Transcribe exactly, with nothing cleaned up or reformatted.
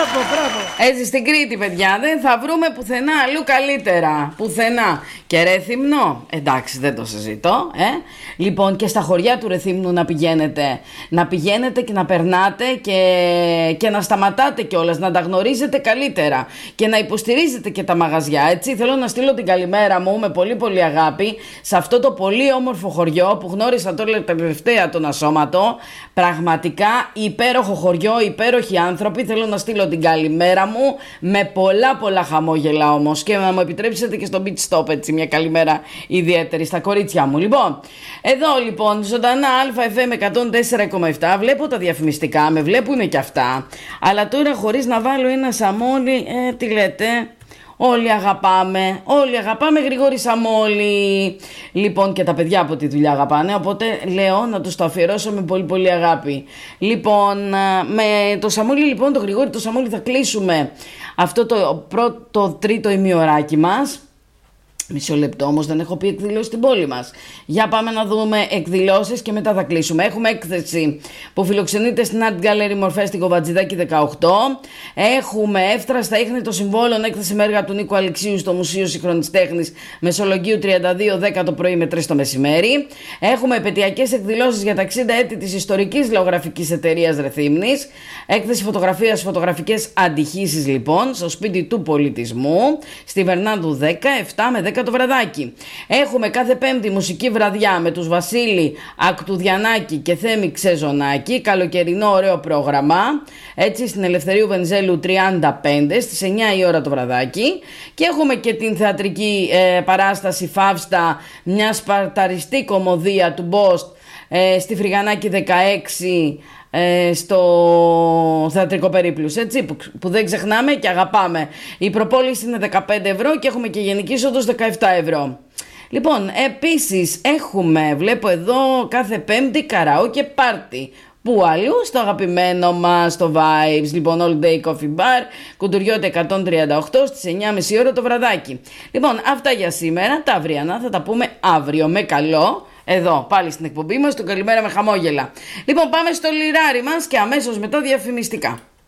Μπράβο, μπράβο. Έτσι στην Κρήτη, παιδιά, δεν θα βρούμε πουθενά αλλού καλύτερα. Πουθενά. Και Ρεθύμνο, εντάξει, δεν το συζητώ. Ε? Λοιπόν, και στα χωριά του Ρεθύμνου να πηγαίνετε. Να πηγαίνετε και να περνάτε και, και να σταματάτε κιόλας, να τα γνωρίζετε καλύτερα. Και να υποστηρίζετε και τα μαγαζιά. Έτσι, θέλω να στείλω την καλημέρα μου με πολύ πολύ αγάπη σε αυτό το πολύ όμορφο χωριό που γνώρισα τώρα τελευταία τον Ασώματο. Πραγματικά υπέροχο χωριό, υπέροχοι άνθρωποι. Θέλω να στείλω την καλημέρα μου με πολλά πολλά χαμόγελα όμως και να μου επιτρέψετε και στο beach stop, έτσι, μια καλημέρα ιδιαίτερη στα κορίτσια μου. Λοιπόν, εδώ λοιπόν ζωντανά Α Φ Μ εκατόν τέσσερα κόμμα επτά, βλέπω τα διαφημιστικά, με βλέπουν και αυτά, αλλά τώρα χωρίς να βάλω ένα Σαμόλι, ε, τι λέτε... Όλοι αγαπάμε, όλοι αγαπάμε Γρηγόρη Σαμόλη. Λοιπόν, και τα παιδιά από τη δουλειά αγαπάνε, οπότε λέω να τους το αφιερώσω με πολύ πολύ αγάπη. Λοιπόν, με το Σαμόλη, λοιπόν, το Γρηγόρη το Σαμόλη θα κλείσουμε αυτό το πρώτο τρίτο ημιωράκι μας. Μισό λεπτό όμως, δεν έχω πει εκδηλώσεις στην πόλη μας. Για πάμε να δούμε εκδηλώσεις και μετά θα κλείσουμε. Έχουμε έκθεση που φιλοξενείται στην Art Gallery Μορφές στην Κοβατζηδάκη δεκαοκτώ. Έχουμε εύθραστα ίχνη των συμβόλων, έκθεση με έργα του Νίκου Αλεξίου στο Μουσείο Σύγχρονης Τέχνης Μεσολογγίου τριάντα δύο δέκα το πρωί με τρεις το μεσημέρι. Έχουμε επαιτειακές εκδηλώσεις για τα εξήντα έτη της ιστορικής λαογραφικής εταιρείας Ρεθύμνης. Έκθεση φωτογραφίας, φωτογραφικές αντιχήσεις λοιπόν στο σπίτι του πολιτισμού στη Βερνάνδου δέκα, επτά με δέκα το βραδάκι. Έχουμε κάθε Πέμπτη μουσική βραδιά με τους Βασίλη Ακτουδιανάκη και Θέμη Ξεζονάκη. Καλοκαιρινό ωραίο πρόγραμμα. Έτσι στην Ελευθερίου Βενζέλου τριάντα πέντε στις εννιά η ώρα το βραδάκι. Και έχουμε και την θεατρική ε, παράσταση Φαύστα, μια σπαρταριστή κομμωδία του Μπόστ ε, στη Φρυγανάκη δεκαέξι. Ε, στο θεατρικό περίπλους, έτσι, που, που δεν ξεχνάμε και αγαπάμε. Η προπόληση είναι δεκαπέντε ευρώ και έχουμε και γενική είσοδος δεκαεπτά ευρώ. Λοιπόν, επίσης έχουμε, βλέπω εδώ κάθε Πέμπτη καραόκε πάρτι. Πού αλλού? Στο αγαπημένο μας το Vibes. Λοιπόν, All Day Coffee Bar, Κουντουριώτη εκατόν τριάντα οκτώ στις εννιά και μισή ώρα το βραδάκι. Λοιπόν, αυτά για σήμερα. Τα αυριανά θα τα πούμε αύριο με καλό. Εδώ πάλι στην εκπομπή μας, το καλημέρα με χαμόγελα. Λοιπόν, πάμε στο λιράρι μας και αμέσως μετά διαφημιστικά.